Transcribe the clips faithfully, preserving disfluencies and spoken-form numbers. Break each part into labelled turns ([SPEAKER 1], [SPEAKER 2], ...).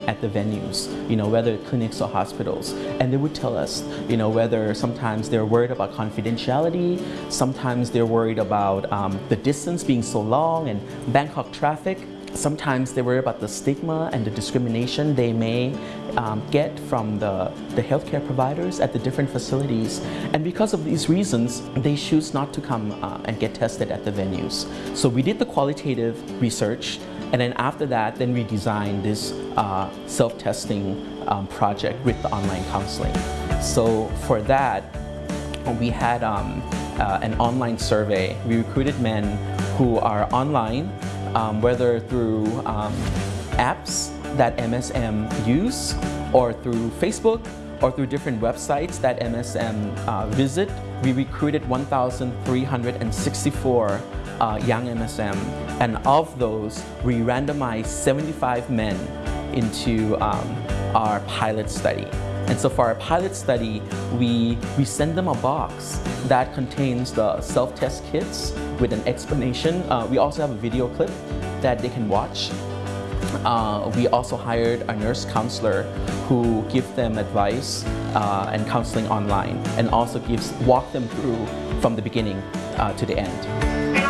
[SPEAKER 1] at the venues, you know, whether clinics or hospitals, and they would tell us, you know, whether sometimes they're worried about confidentiality, sometimes they're worried about um, the distance being so long and Bangkok traffic. Sometimes they worry about the stigma and the discrimination they may um, get from the, the healthcare providers at the different facilities. And because of these reasons, they choose not to come uh, and get tested at the venues. So we did the qualitative research, and then after that, then we designed this uh, self-testing um, project with the online counseling. So for that, we had um, uh, an online survey. We recruited men who are online, um, whether through um, apps that M S M use, or through Facebook, or through different websites that M S M uh, visit. We recruited one thousand three hundred sixty-four uh, young M S M, and of those, we randomized seventy-five men into um, our pilot study. And so for our pilot study, we, we send them a box that contains the self-test kits with an explanation. Uh, we also have a video clip that they can watch. Uh, we also hired a nurse counselor who gives them advice uh, and counseling online, and also gives walk them through from the beginning uh, to the end.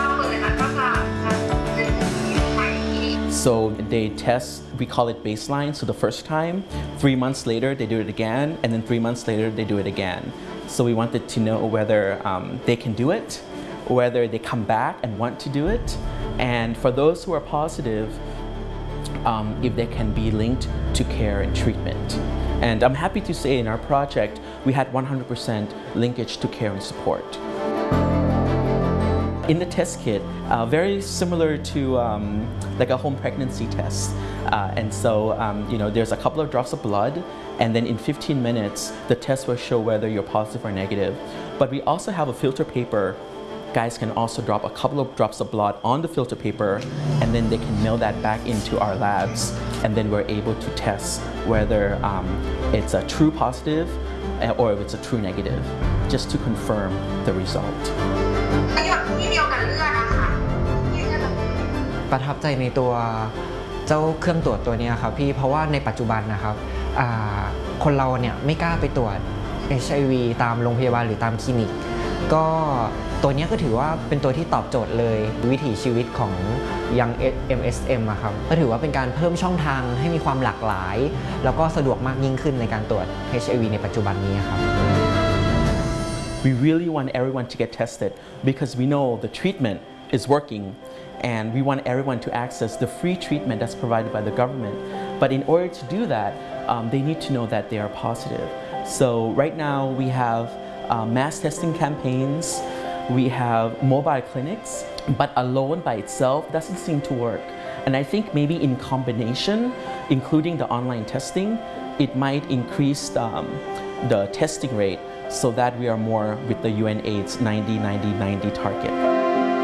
[SPEAKER 1] So they test, we call it baseline, so the first time, three months later they do it again, and then three months later they do it again. So we wanted to know whether um, they can do it, whether they come back and want to do it, and for those who are positive, um, if they can be linked to care and treatment. And I'm happy to say in our project, we had one hundred percent linkage to care and support. In the test kit, uh, very similar to um, like a home pregnancy test. Uh, and so, um, you know, there's a couple of drops of blood, and then in fifteen minutes, the test will show whether you're positive or negative. But we also have a filter paper. Guys can also drop a couple of drops of blood on the filter paper, and then they can mail that back into our labs, and then we're able to test whether um, it's a true positive or if it's a true negative, just to confirm the result.
[SPEAKER 2] ประทับใจในตัวเจ้าเครื่องตรวจตัวนี้ครับพี่เพราะว่าในปัจจุบันนะครับคนเราเนี่ยไม่กล้าไปตรวจ เอช ไอ วี ตามโรงพยาบาลหรือตามคลินิกก็ตัวนี้ก็ถือว่าเป็นตัวที่ตอบโจทย์เลยวิถีชีวิตของยัง เอ็ม เอส เอ็ม อะครับก็ถือว่าเป็นการเพิ่มช่องทางให้มีความหลากหลายแล้วก็สะดวกมากยิ่งขึ้นในการตรวจ เอช ไอ วี ในปัจจุบันนี้ครับ
[SPEAKER 1] We really want everyone to get tested because we know the treatment is working, and we want everyone to access the free treatment that's provided by the government. But in order to do that, um, they need to know that they are positive. So right now we have uh, mass testing campaigns, we have mobile clinics, but alone by itself doesn't seem to work. And I think maybe in combination, including the online testing, it might increase um, the testing rate so that we are more with the U N AIDS ninety ninety ninety target.